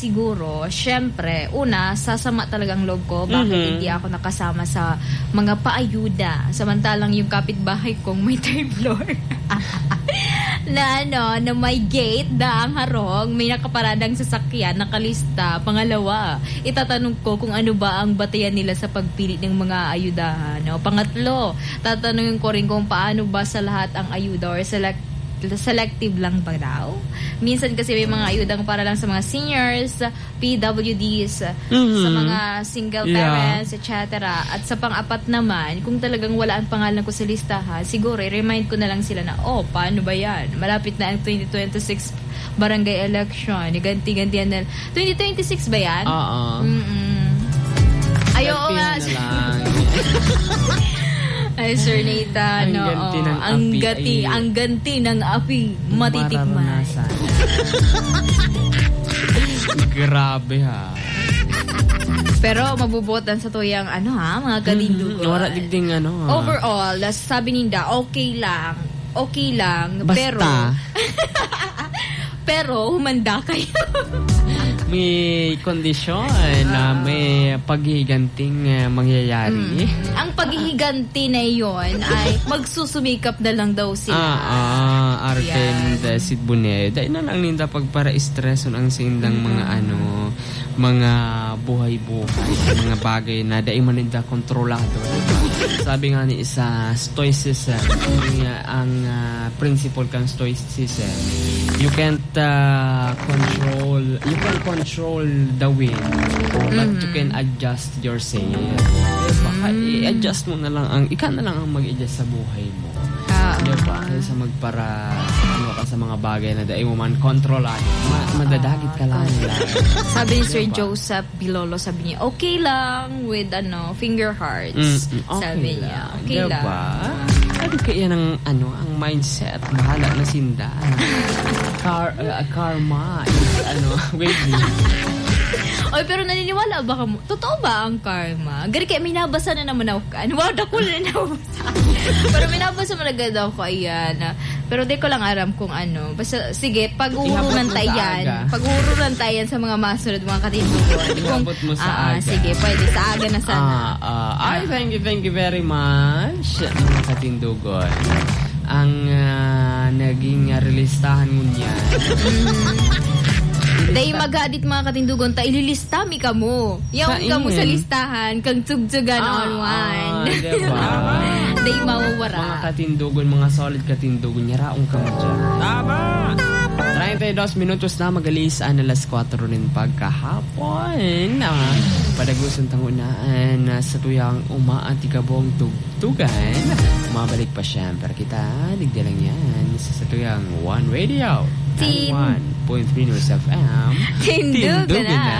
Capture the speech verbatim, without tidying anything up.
siguro, syempre, una, sasama talagang loob ko bakit mm-hmm. hindi ako nakasama sa mga paayuda. Samantalang yung kapitbahay kong may third floor. na ano, na may gate, daang harong, may nakaparadang sasakyan, nakalista. Pangalawa, itatanong ko kung ano ba ang batayan nila sa pagpili ng mga ayudahan. No? Pangatlo, tatanungin ko rin kung paano ba sa lahat ang ayuda or select selective lang ba daw? Minsan kasi may mga ayudang para lang sa mga seniors, P W Ds, mm-hmm. sa mga single parents, yeah. et cetera. At sa pang-apat naman, kung talagang wala ang pangalan ko sa listahan, siguro i-remind ko na lang sila na, oh, paano ba yan? Malapit na ang twenty twenty-six barangay election. Ganti-gantihan na. twenty twenty-six ba yan? Oo. Mm-mm. Ayaw nga. Ay, Sir Nathan, no, ganti oh, ng ang api, gati, ay, ang ganti ng api, matitikman. Grabe ha. Pero mabubutan sa tuyang ano ha, mga kalindugan. Mm-hmm. Wala digding ano ha. Overall, sabi ninda, okay lang, okay lang, basta. pero pero humanda kayo. May kondisyon na uh, may paghihiganting uh, mangyayari. Mm. Ang paghihiganti na yon ay magsusumikap na lang daw sila. Ah, ah Arken yeah. Sidbune. Dahil na lang ninda pagpara-stress ang sindang mm. mga ano, mga buhay-buhay, mga bagay na dahil maninda kontrolado. Sabi nga ni isa, stoicism, ang, ang uh, principle kang stoicism. You can't uh, control, you can control the wind, but mm-hmm. you can adjust yourself. Diba? Mm-hmm. I-adjust mo na lang, ang, ikaw na lang ang mag-adjust sa buhay mo. Ah, diba? Kaysa magpara, ano ka sa mga bagay na dahil mo man kontrolan, ma- madadagit ka lang. Sabi ni Sir diba? Joseph Bilolo, sabi niya, okay lang with ano finger hearts. Mm-hmm. Okay sabi lang. Niya, okay diba? Lang. Ano kaya ng ano, ang mindset, bahala na sinda. Car, uh, karma is ano, wait. Oy, pero naniniwala ba ka mo? Totoo ba ang karma? Gari kaya may nabasa na naman ako. Ano ba? Dako na nabasa. Pero may nabasa mo na ganda ako. Ayan. Pero di ko lang aram kung ano. Basta, sige, pag-uhurunan tayo yan. Pag-uhurunan tayo yan sa mga masunod, mga katindugan. Ihabot mo sa uh, aga. Sige, pwede. Sa aga na sana. Ah, uh, uh, I thank you, thank you very much, mga katindugan. Ang uh, naging uh, relistahan mo niyan. Dahil mag-adit mga katindugon, ta ililista mi ka mo. Yung ka mo sa listahan, kang tsugtsugan ah, on one. Ah, diba? Dahil mawawara. Mga katindugon, mga solid katindugon, nyaraong ka mo dyan. Tama! thirty-two minutos na magalis ang alas kwatro rin pagkahapon na padagusan tangunaan sa tuyang umaati kabong tugtugan. Mabalik pa siyempre kita digdalang yan sa tuyang One Radio ninety-one point three News F M. Tindugan na!